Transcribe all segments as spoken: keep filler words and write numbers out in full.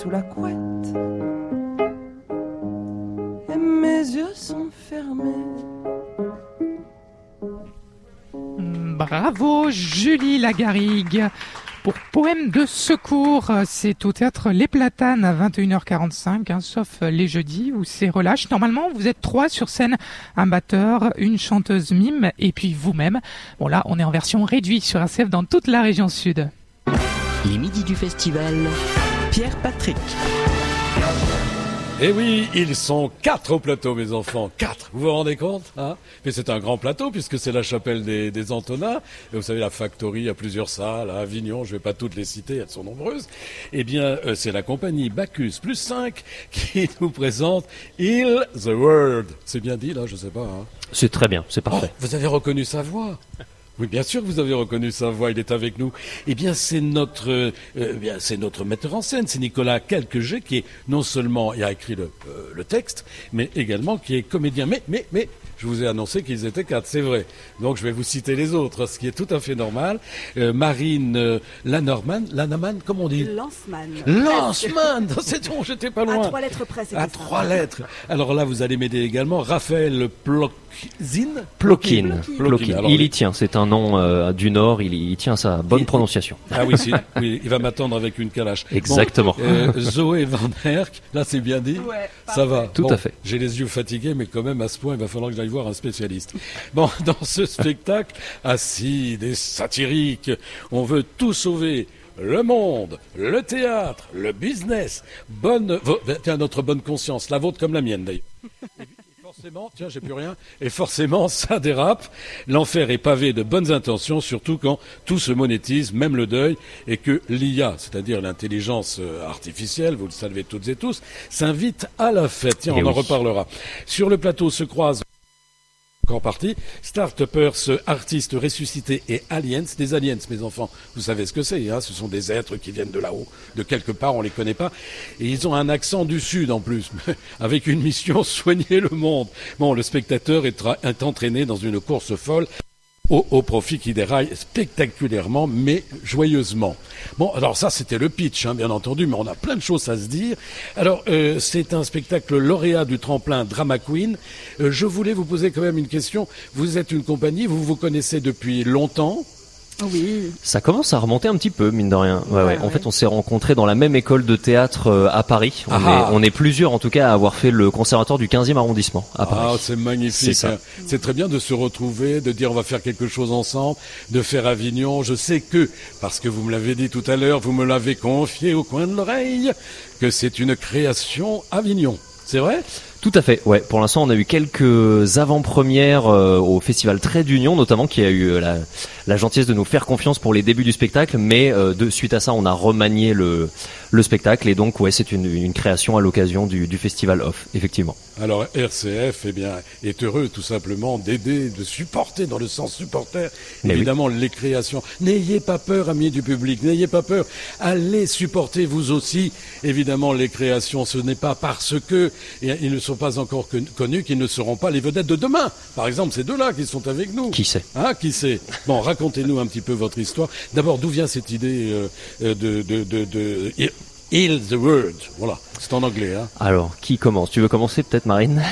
sous la couette et mes yeux sont fermés. Bravo Julie Lagarrigue pour Poème de secours. C'est au théâtre Les Platanes à vingt et une heures quarante-cinq, hein, sauf les jeudis où c'est relâche. Normalement, vous êtes trois sur scène, un batteur, une chanteuse mime et puis vous-même. Bon là, on est en version réduite sur R C F dans toute la région sud. Les midis du festival, Pierre Patrick. Eh oui, ils sont quatre au plateau, mes enfants. Quatre, vous vous rendez compte, hein? Mais c'est un grand plateau puisque c'est la chapelle des, des Antonins. Et vous savez, la Factory a plusieurs salles à Avignon. Je vais pas toutes les citer, elles sont nombreuses. Eh bien, euh, c'est la compagnie Bacchus plus cinq qui nous présente Heal the World. C'est bien dit, là, je sais pas, hein? C'est très bien, c'est parfait. Oh, vous avez reconnu sa voix? Oui, bien sûr que vous avez reconnu sa voix, il est avec nous. Eh bien, c'est notre, euh, bien, c'est notre metteur en scène, c'est Nicolas Quelquejet, qui est non seulement, il a écrit le, euh, le texte, mais également qui est comédien. Mais, mais, mais, je vous ai annoncé qu'ils étaient quatre, c'est vrai. Donc, je vais vous citer les autres, ce qui est tout à fait normal. Euh, Marine euh, Lannerman, Lannerman, comment on dit? Lanceman. Lanceman, c'est bon, j'étais pas loin. À trois lettres près, c'était À ça. trois lettres. Alors là, vous allez m'aider également. Raphaël Plokzin. Plokhin. Plokhin. Alors, Il y tient, c'est un nom euh, du Nord, il y tient sa bonne il, prononciation. Ah oui, si, oui, il va m'attendre avec une calache. Exactement. Bon, euh, Zoé Van Herk, là c'est bien dit. Ouais, ça va. Tout bon, à fait. J'ai les yeux fatigués, mais quand même à ce point, il va falloir que j'aille voir un spécialiste. Bon, dans ce spectacle acide et satirique, on veut tout sauver. Le monde, le théâtre, le business, bonne, tiens, notre bonne conscience, la vôtre comme la mienne d'ailleurs. Forcément, tiens, j'ai plus rien. Et forcément, ça dérape. L'enfer est pavé de bonnes intentions, surtout quand tout se monétise, même le deuil, et que l'I A, c'est-à-dire l'intelligence artificielle, vous le savez toutes et tous, s'invite à la fête. Tiens, et on oui. en reparlera. Sur le plateau se croisent encore partie, Start-upers, artistes ressuscités et aliens, des aliens, mes enfants, vous savez ce que c'est, hein, ce sont des êtres qui viennent de là-haut, de quelque part, on les connaît pas, et ils ont un accent du Sud en plus, avec une mission, soigner le monde. Bon, le spectateur est, tra- est entraîné dans une course folle, Au, au profit qui déraille spectaculairement, mais joyeusement. Bon, alors ça, c'était le pitch, hein, bien entendu, mais on a plein de choses à se dire. Alors, euh, c'est un spectacle lauréat du tremplin Drama Queen. Euh, je voulais vous poser quand même une question. Vous êtes une compagnie, vous vous connaissez depuis longtemps? Oui. Ça commence à remonter un petit peu, mine de rien. Ouais, ouais. Ouais, En ouais. fait, on s'est rencontrés dans la même école de théâtre euh, à Paris. On Ah. est, on est plusieurs, en tout cas, à avoir fait le conservatoire du quinzième arrondissement à Paris. Ah, c'est magnifique. C'est ça. hein. C'est très bien de se retrouver, de dire on va faire quelque chose ensemble, de faire Avignon. Je sais que, parce que vous me l'avez dit tout à l'heure, vous me l'avez confié au coin de l'oreille, que c'est une création Avignon. C'est vrai? Tout à fait, ouais. Pour l'instant, on a eu quelques avant-premières euh, au Festival Trait d'Union, notamment, qui a eu euh, la, la gentillesse de nous faire confiance pour les débuts du spectacle. Mais euh, de suite à ça, on a remanié le, le spectacle. Et donc, ouais, c'est une, une création à l'occasion du, du Festival Off, effectivement. Alors R C F, eh bien, est heureux tout simplement d'aider, de supporter dans le sens supporter, Mais évidemment les créations. N'ayez pas peur, amis du public, n'ayez pas peur. Allez supporter vous aussi, évidemment, les créations. Ce n'est pas parce que et ils ne sont pas encore con- connus qu'ils ne seront pas les vedettes de demain. Par exemple, ces deux-là qui sont avec nous. Qui sait? Hein, qui sait? Bon, racontez-nous un petit peu votre histoire. D'abord, d'où vient cette idée euh, euh, de, de, de, de Heal the World? Voilà, c'est en anglais, hein. Alors, qui commence? Tu veux commencer peut-être, Marine?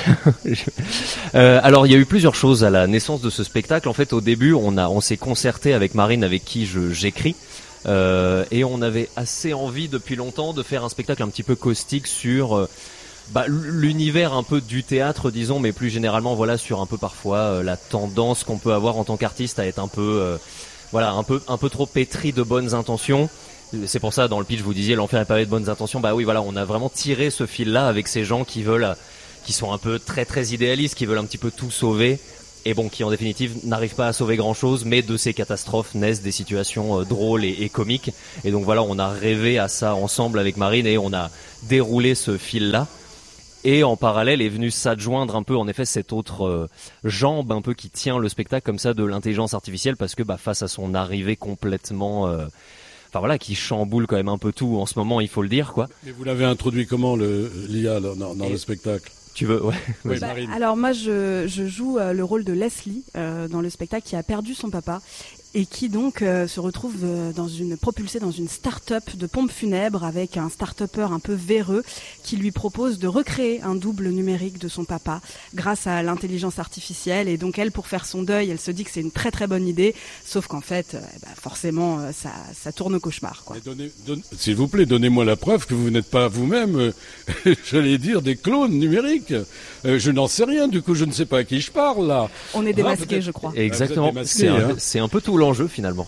euh, Alors, il y a eu plusieurs choses à la naissance de ce spectacle. En fait, au début, on a, on s'est concerté avec Marine, avec qui je, j'écris, euh, et on avait assez envie depuis longtemps de faire un spectacle un petit peu caustique sur euh, bah, l'univers un peu du théâtre, disons, mais plus généralement, voilà, sur un peu parfois euh, la tendance qu'on peut avoir en tant qu'artiste à être un peu, euh, voilà, un peu, un peu trop pétri de bonnes intentions. C'est pour ça, dans le pitch, vous disiez l'enfer est pavé de bonnes intentions. Bah oui, voilà, on a vraiment tiré ce fil-là avec ces gens qui veulent, qui sont un peu très très idéalistes, qui veulent un petit peu tout sauver, et bon, qui en définitive n'arrivent pas à sauver grand-chose, mais de ces catastrophes naissent des situations euh, drôles et, et comiques. Et donc voilà, on a rêvé à ça ensemble avec Marine et on a déroulé ce fil-là. Et en parallèle est venu s'adjoindre un peu, en effet, cette autre euh, jambe un peu qui tient le spectacle comme ça de l'intelligence artificielle, parce que bah, face à son arrivée complètement... Euh, Enfin voilà, qui chamboule quand même un peu tout en ce moment, il faut le dire, quoi. Mais vous l'avez introduit comment, le, l'I A, dans, dans Et le spectacle? Tu veux, ouais. Oui, Bah, Marine. alors moi je, je joue euh, le rôle de Leslie euh, dans le spectacle qui a perdu son papa et qui donc euh, se retrouve euh, dans une propulsé dans une start-up de pompes funèbres avec un start-upper un peu véreux qui lui propose de recréer un double numérique de son papa grâce à l'intelligence artificielle. Et donc elle, pour faire son deuil, elle se dit que c'est une très très bonne idée, sauf qu'en fait, euh, bah, forcément, euh, ça, ça tourne au cauchemar, quoi. Donnez, donne, s'il vous plaît, donnez-moi la preuve que vous n'êtes pas vous-même, euh, j'allais dire, des clones numériques. Euh, je n'en sais rien, du coup, je ne sais pas à qui je parle là. On est démasqués, ah, je crois. Exactement. Démasqués, c'est, un, hein. c'est un peu tout l'enjeu finalement.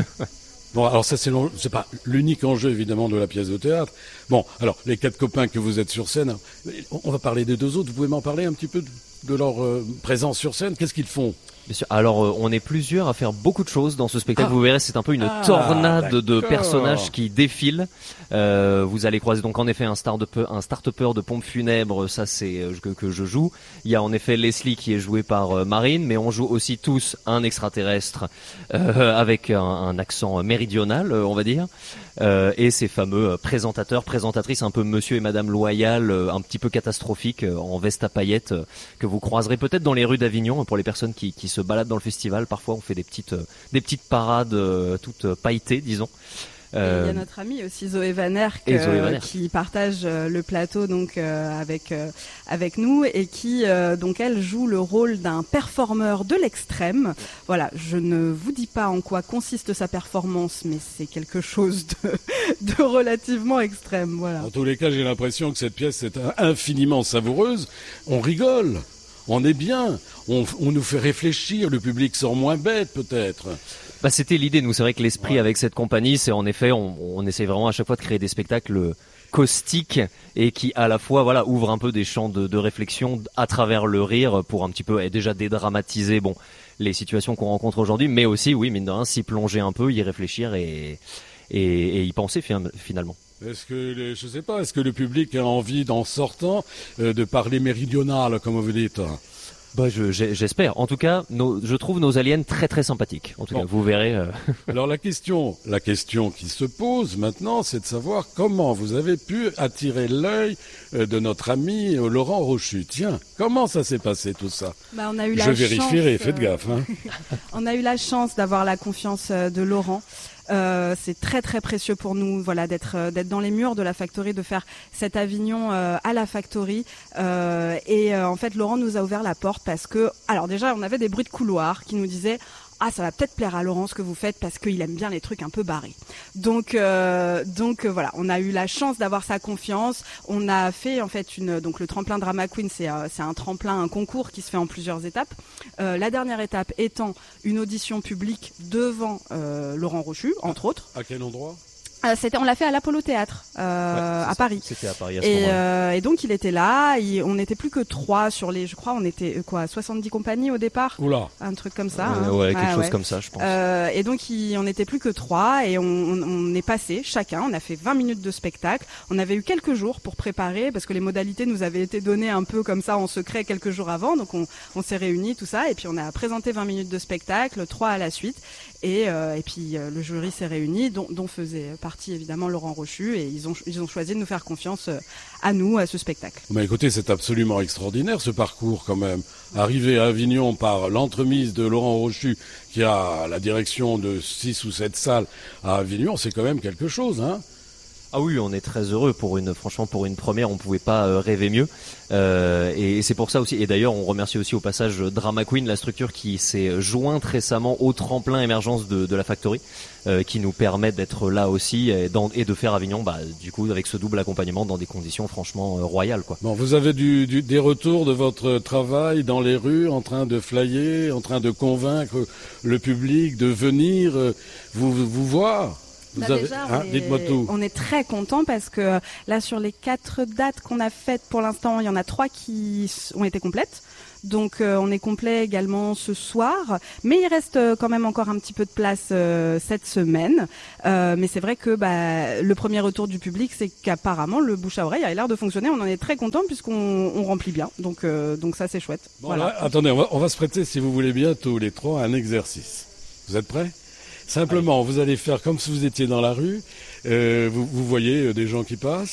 Bon, alors ça c'est, c'est pas l'unique enjeu évidemment de la pièce de théâtre. Bon, alors les quatre copains que vous êtes sur scène, on va parler des deux autres. Vous pouvez m'en parler un petit peu de, de leur euh, présence sur scène. Qu'est-ce qu'ils font? Bien sûr. Alors, euh, on est plusieurs à faire beaucoup de choses dans ce spectacle. Ah. Vous verrez, c'est un peu une Ah, tornade de d'accord. personnages qui défilent. Euh, vous allez croiser donc en effet un start-upper, un start-upper de pompes funèbres. Ça, c'est euh, que, que je joue. Il y a en effet Leslie qui est jouée par euh, Marine, mais on joue aussi tous un extraterrestre euh, avec un, un accent méridional, euh, on va dire, euh, et ces fameux euh, présentateurs, présentatrices, un peu Monsieur et Madame Loyal, euh, un petit peu catastrophiques, euh, en veste à paillettes, euh, que vous croiserez peut-être dans les rues d'Avignon pour les personnes qui, qui se baladent dans le festival. Parfois, on fait des petites, euh, des petites parades euh, toutes pailletées, disons. Euh, il y a notre amie aussi Zoé Van Erck, Zoé Van euh, Erck. qui partage euh, le plateau donc euh, avec euh, avec nous et qui euh, donc elle joue le rôle d'un performeur de l'extrême. Voilà, je ne vous dis pas en quoi consiste sa performance, mais c'est quelque chose de, de relativement extrême. Voilà. En tous les cas, j'ai l'impression que cette pièce est infiniment savoureuse. On rigole, on est bien, on, on nous fait réfléchir. Le public sort moins bête peut-être. Bah, c'était l'idée. Nous, c'est vrai que l'esprit Ouais. avec cette compagnie, c'est en effet, on, on essaie vraiment à chaque fois de créer des spectacles caustiques et qui à la fois, voilà, ouvrent un peu des champs de, de réflexion à travers le rire pour un petit peu eh, déjà dédramatiser, bon, les situations qu'on rencontre aujourd'hui, mais aussi, oui, mine de rien, s'y plonger un peu, y réfléchir et et, et y penser finalement. Est-ce que, les, je sais pas, est-ce que le public a envie, en sortant, euh, de parler méridional, comme vous dites? Bah, je, j'espère. En tout cas, nos, je trouve nos aliens très très sympathiques. En tout Bon. cas, vous verrez. Euh... Alors la question, la question qui se pose maintenant, c'est de savoir comment vous avez pu attirer l'œil euh, de notre ami euh, Laurent Rochu. Tiens, comment ça s'est passé tout ça? Bah, on a eu la Je vérifierai, chance, faites euh, gaffe. Hein. On a eu la chance d'avoir la confiance euh, de Laurent. Euh, c'est très très précieux pour nous, voilà, d'être euh, d'être dans les murs de la Factory, de faire cet Avignon euh, à la Factory. Euh, et euh, en fait, Laurent nous a ouvert la porte parce que, alors déjà, on avait des bruits de couloir qui nous disaient. Ah, ça va peut-être plaire à Laurent ce que vous faites parce qu'il aime bien les trucs un peu barrés. Donc, euh, donc euh, voilà, on a eu la chance d'avoir sa confiance. On a fait en fait une, donc le tremplin Drama Queen, c'est euh, c'est un tremplin, un concours qui se fait en plusieurs étapes. Euh, la dernière étape étant une audition publique devant euh, Laurent Rochu, entre autres. À quel endroit? Euh, c'était, on l'a fait à l'Apollo Théâtre euh, Ouais, à ça. Paris. C'était à Paris à ce Et, moment-là. euh, et donc il était là. Il, on n'était plus que trois sur les, je crois, on était euh, quoi, soixante-dix compagnies au départ, Oula. un truc comme ça. Euh, hein. ouais, quelque Ah, chose ouais. comme ça, je pense. Euh, et donc il, on n'était plus que trois et on, on, on est passé chacun. On a fait vingt minutes de spectacle. On avait eu quelques jours pour préparer parce que les modalités nous avaient été données un peu comme ça en secret quelques jours avant. Donc on, on s'est réunis tout ça et puis on a présenté vingt minutes de spectacle, trois à la suite. Et, euh, et puis euh, le jury s'est réuni, dont, dont faisait partie évidemment Laurent Rochu, et ils ont, ils ont choisi de nous faire confiance euh, à nous, à ce spectacle. Mais écoutez, c'est absolument extraordinaire ce parcours quand même. Arriver à Avignon par l'entremise de Laurent Rochu, qui a la direction de six ou sept salles à Avignon, c'est quand même quelque chose, hein. Ah oui, on est très heureux pour une, franchement, pour une première, on pouvait pas euh, rêver mieux. Euh, et c'est pour ça aussi. Et d'ailleurs, on remercie aussi au passage Drama Queen, la structure qui s'est jointe récemment au tremplin émergence de, de la Factory, euh, qui nous permet d'être là aussi et, dans, et de faire Avignon, bah, du coup, avec ce double accompagnement dans des conditions franchement euh, royales, quoi. Bon, vous avez du, du, des retours de votre travail dans les rues, en train de flyer, en train de convaincre le public de venir euh, vous, vous voir. Vous Bah avez, déjà, hein, on, est, dites-moi tout. on est très contents parce que euh, là, sur les quatre dates qu'on a faites pour l'instant, il y en a trois qui s- ont été complètes. Donc euh, on est complet également ce soir, mais il reste euh, quand même encore un petit peu de place euh, cette semaine. Euh, mais c'est vrai que bah, le premier retour du public, c'est qu'apparemment le bouche à oreille a l'air de fonctionner. On en est très content puisqu'on on remplit bien. Donc euh, donc ça c'est chouette. Bon, voilà. là, attendez, on va, on va se prêter, si vous voulez bien, tous les trois, à un exercice. Vous êtes prêts? Simplement, vous allez faire comme si vous étiez dans la rue. Euh, vous, vous voyez euh, des gens qui passent.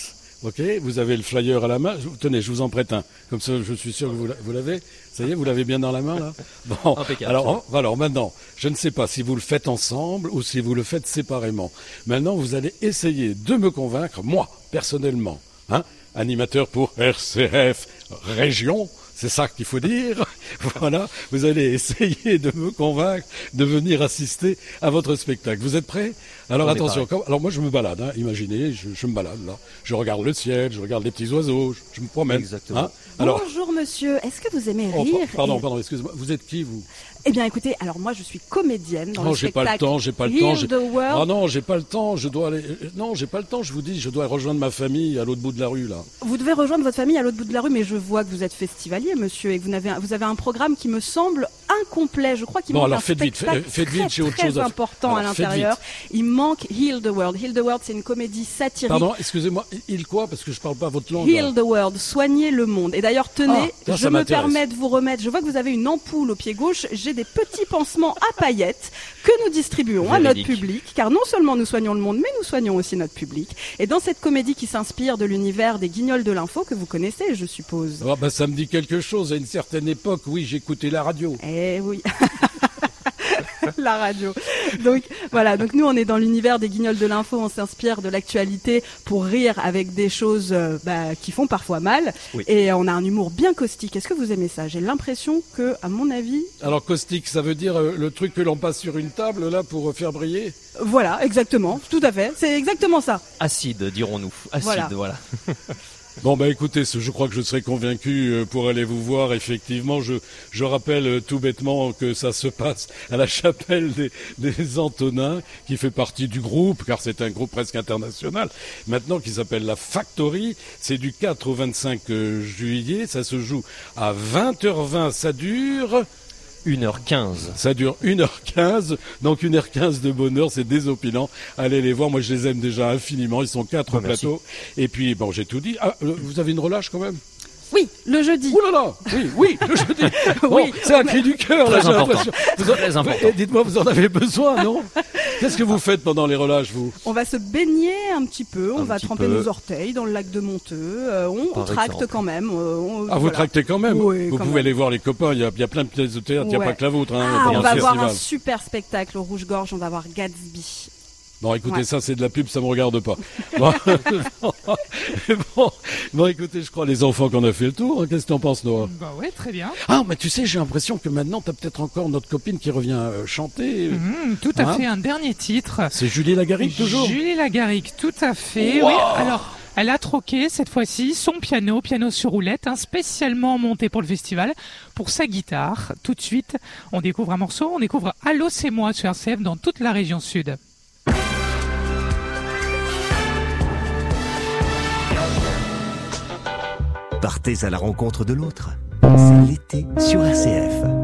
Ok, vous avez le flyer à la main. Je- Tenez, je vous en prête un. Comme ça, je suis sûr que vous l'a- vous l'avez. Ça y est, vous l'avez bien dans la main, là. Bon, Impeccable. alors, en- alors maintenant, je ne sais pas si vous le faites ensemble ou si vous le faites séparément. Maintenant, vous allez essayer de me convaincre, moi, personnellement, hein, animateur pour R C F Région. C'est ça qu'il faut dire. Voilà, vous allez essayer de me convaincre de venir assister à votre spectacle. Vous êtes prêts? Alors On est attention, pareil. quand- alors moi je me balade, hein, imaginez, je, je me balade là. Je regarde le ciel, je regarde les petits oiseaux, je, je me promène. Exactement. Hein. Alors, Bonjour monsieur, est-ce que vous aimez oh, rire pardon, Et- pardon, excusez-moi. Vous êtes qui vous? Eh bien écoutez, alors moi je suis comédienne dans Oh, le j'ai spectacle pas le temps, j'ai pas le Heal temps. j'ai- the World. Ah non, j'ai pas le temps. Je dois aller. euh, Non, j'ai pas le temps. Je vous dis, je dois rejoindre ma famille à l'autre bout de la rue là. Vous devez rejoindre votre famille à l'autre bout de la rue, mais je vois que vous êtes festivalier, monsieur, et que vous avez un, vous avez un programme qui me semble incomplet. Je crois qu'il Bon, manque alors un faites vite, spectacle faites- faites vite, très, j'ai autre très chose à faire. important à Alors, faites l'intérieur. Il manque Heal the World. Heal the World, c'est une comédie satirique. Pardon, excusez-moi. Il quoi? Parce que je parle pas votre langue. Heal là. the World, soigner le monde. Et d'ailleurs, tenez, Ah, ça, je ça me m'intéresse. permets de vous remettre. Je vois que vous avez une ampoule au pied gauche. J'ai des petits pansements à paillettes que nous distribuons à notre Véridique. public, car non seulement nous soignons le monde, mais nous soignons aussi notre public. Et dans cette comédie qui s'inspire de l'univers des Guignols de l'info que vous connaissez, je suppose. Ah, bah, ça me dit quelque chose. À une certaine époque, oui, j'écoutais la radio. Eh oui. La radio. Donc voilà, donc nous on est dans l'univers des Guignols de l'info, on s'inspire de l'actualité pour rire avec des choses euh, bah, qui font parfois mal. Oui. Et on a un humour bien caustique. Est-ce que vous aimez ça? J'ai l'impression que, à mon avis, Alors caustique, ça veut dire euh, le truc que l'on passe sur une table là pour euh, faire briller. voilà, exactement, tout à fait. C'est exactement ça. Acide, dirons-nous. Acide, Voilà. voilà. Bon bah écoutez, ce- je crois que je serai convaincu euh, pour aller vous voir. Effectivement, je je rappelle euh, tout bêtement que ça se passe à la chapelle des, des Antonins, qui fait partie du groupe, car c'est un groupe presque international. Maintenant, qui s'appelle la Factory. C'est du quatre au vingt-cinq euh, juillet. Ça se joue à vingt heures vingt. Ça dure. une heure quinze. Ça dure une heure quinze, donc une heure quinze de bonheur, c'est désopilant. Allez les voir, moi je les aime déjà infiniment, ils sont quatre Oh, au plateau. Et puis, bon, j'ai tout dit. Ah, euh, vous avez une relâche quand même? Oui, le jeudi. Ouh là là, oui, oui, le jeudi. Bon, Oui. c'est un cri du cœur, là, Très j'ai important. l'impression. Vous en- Très important. Eh, dites-moi, vous en avez besoin, non? Qu'est-ce que vous faites pendant les relâches, vous? On va se baigner un petit peu, on Un va petit tremper peu. nos orteils dans le lac de Monteux, euh, on, on Par tracte exemple. quand même. euh, on- Ah, vous voilà. tractez quand même? Oui, Vous quand pouvez même. aller voir les copains, il y a, il y a plein de pièces de théâtre, il n'y a Ouais. pas que la vôtre, hein, Ah, pendant on le va avoir festival. un super spectacle au Rouge-Gorge, on va voir Gatsby. Bon, écoutez, Ouais. ça, c'est de la pub, ça me regarde pas. Bon, bon, bon, écoutez, je crois, les enfants, qu'on a fait le tour. hein. Qu'est-ce que t'en penses, Noah? Bah ouais, très bien. Ah, mais tu sais, j'ai l'impression que maintenant, t'as peut-être encore notre copine qui revient euh, chanter. Mhm, tout à Hein fait, un dernier titre. C'est Julie Lagarigue, toujours? Julie Lagarigue, tout à fait. Wow. Oui, alors, elle a troqué cette fois-ci son piano, piano sur roulette, hein, spécialement monté pour le festival, pour sa guitare. Tout de suite, on découvre un morceau, on découvre Allô, c'est moi sur R C F dans toute la région sud. Partez à la rencontre de l'autre. C'est l'été sur R C F.